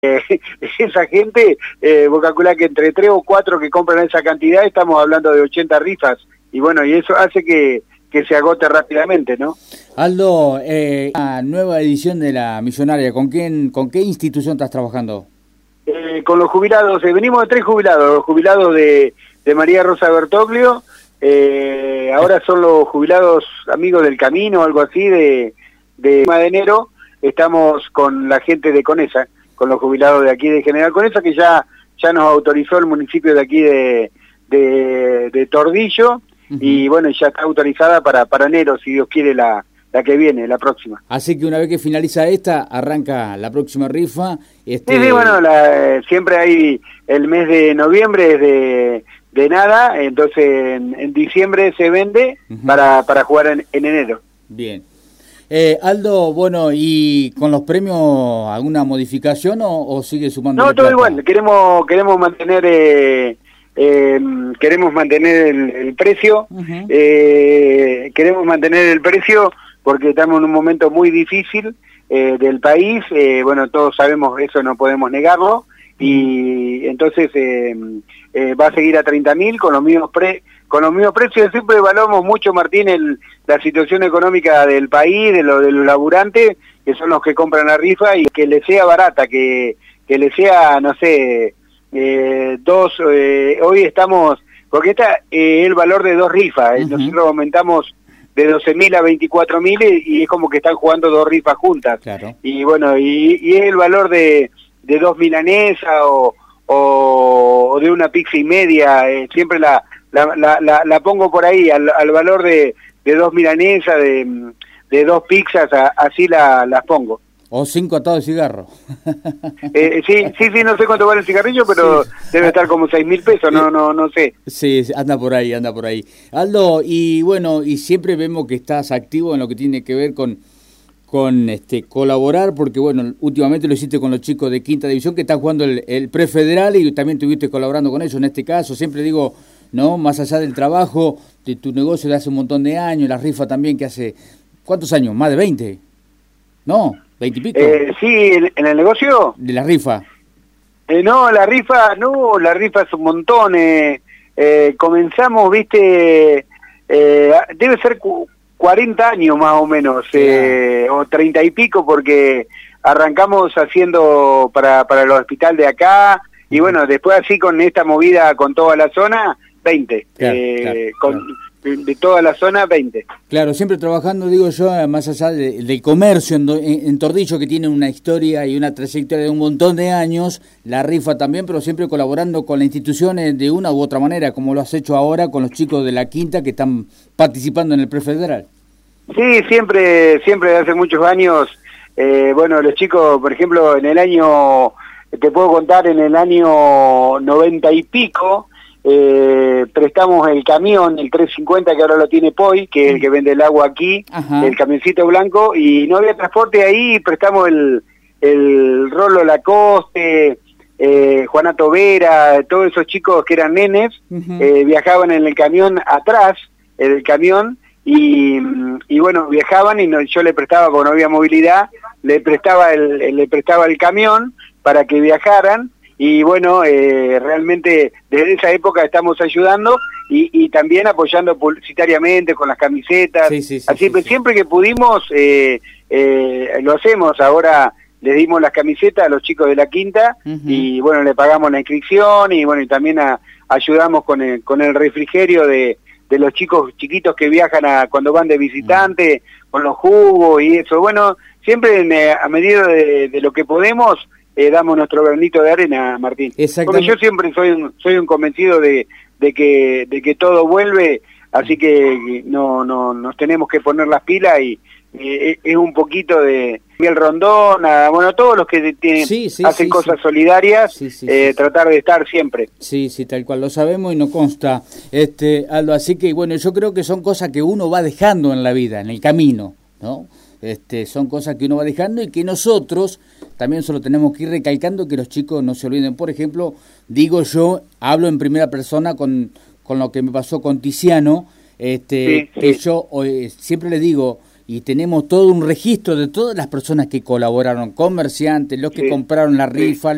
esa gente, vos calculás que entre 3 o 4 que compran esa cantidad, estamos hablando de 80 rifas, y bueno, y eso hace que se agote rápidamente, ¿no? Aldo, una nueva edición de La Millonaria, ¿con qué institución estás trabajando? Con los jubilados, venimos de 3 jubilados, los jubilados de María Rosa Bertoglio, ahora son los jubilados amigos del camino, algo así, de enero, estamos con la gente de Conesa, con los jubilados de aquí de General Conesa, que ya nos autorizó el municipio de aquí de Tordillo, y bueno, ya está autorizada para enero, si Dios quiere, la que viene, la próxima. Así que una vez que finaliza esta, arranca la próxima rifa. Sí, bueno, siempre hay el mes de noviembre de nada, entonces en diciembre se vende para jugar en enero. Bien. Aldo, bueno, ¿y con los premios alguna modificación o sigue sumando? No, todo igual, queremos mantener el precio, queremos mantener el precio porque estamos en un momento muy difícil del país, bueno, todos sabemos eso, no podemos negarlo, y entonces va a seguir a 30.000 con los mismos precios. Siempre evaluamos mucho, Martín, la situación económica del país, de los laburantes, que son los que compran la rifa, y que le sea barata, que le sea, no sé, hoy estamos, porque está el valor de 2 rifas, nosotros aumentamos de 12.000 a 24.000 y es como que están jugando 2 rifas juntas. Claro. Y bueno, y es el valor de 2 milanesas o de una pizza y media, siempre la pongo por ahí, al valor de 2 milanesas, de 2 pizzas, así las pongo. O 5 atados de cigarro. Sí, no sé cuánto vale el cigarrillo, pero sí, debe estar como 6.000 pesos, no sé. Sí, anda por ahí. Aldo, y bueno, y siempre vemos que estás activo en lo que tiene que ver con colaborar, porque bueno, últimamente lo hiciste con los chicos de Quinta División, que están jugando el prefederal, y también estuviste colaborando con ellos en este caso. Siempre digo, ¿no? Más allá del trabajo, de tu negocio de hace un montón de años, la rifa también que hace, ¿cuántos años? ¿Más de 20? ¿No? ¿20 y pico? Sí, ¿en el negocio? ¿De la rifa? No, la rifa es un montón. Comenzamos, viste, debe ser 40 años más o menos, o 30 y pico, porque arrancamos haciendo para el hospital de acá, y bueno, después así con esta movida con toda la zona, 20. Claro. De toda la zona, 20. Claro, siempre trabajando, digo yo, más allá del comercio en Tordillo, que tiene una historia y una trayectoria de un montón de años, la rifa también, pero siempre colaborando con las instituciones de una u otra manera, como lo has hecho ahora con los chicos de la Quinta que están participando en el prefederal. Sí, siempre hace muchos años, bueno, los chicos, por ejemplo, en el año 90 y pico, prestamos el camión, el 350 que ahora lo tiene Poi, que es el que vende el agua aquí, el camioncito blanco, y no había transporte ahí, prestamos el Rolo Lacoste, Juanato Vera, todos esos chicos que eran nenes, viajaban en el camión atrás del camión, y bueno, viajaban y yo le prestaba, porque no había movilidad, le prestaba el camión para que viajaran. Y bueno, realmente desde esa época estamos ayudando y también apoyando publicitariamente con las camisetas. Siempre que pudimos lo hacemos. Ahora les dimos las camisetas a los chicos de la Quinta y bueno, le pagamos la inscripción y bueno, y también ayudamos con el refrigerio de los chicos chiquitos que viajan cuando van de visitante, con los jugos y eso. Bueno, siempre a medida de lo que podemos, damos nuestro granito de arena, Martín. Porque yo siempre soy un convencido de que todo vuelve, así que no nos tenemos que poner las pilas y es un poquito de Miguel Rondón, bueno, todos los que hacen cosas solidarias, tratar de estar siempre. Sí, tal cual, lo sabemos y nos consta, Aldo, así que bueno, yo creo que son cosas que uno va dejando en la vida, en el camino, ¿no? Son cosas que uno va dejando y que nosotros también solo tenemos que ir recalcando, que los chicos no se olviden. Por ejemplo, digo yo, hablo en primera persona con lo que me pasó con Tiziano, que yo siempre le digo, y tenemos todo un registro de todas las personas que colaboraron, comerciantes, los que compraron la rifa,